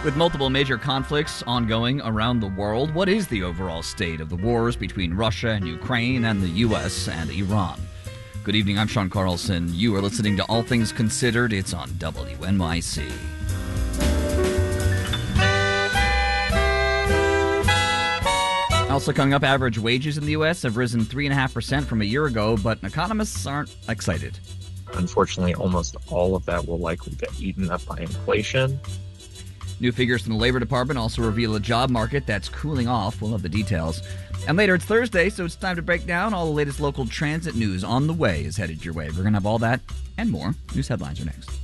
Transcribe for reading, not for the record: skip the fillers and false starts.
With multiple major conflicts ongoing around the world, what is the overall state of the wars between Russia and Ukraine and the U.S. and Iran? Good evening, I'm Sean Carlson. You are listening to All Things Considered. It's on WNYC. Also coming up, average wages in the U.S. have risen 3.5% from a year ago, but economists aren't excited. Unfortunately, almost all of that will likely get eaten up by inflation. New figures from the Labor Department also reveal a job market that's cooling off. We'll have the details. And later, it's Thursday, so it's time to break down all the latest local transit news. On the Way is headed your way. We're going to have all that and more. News headlines are next.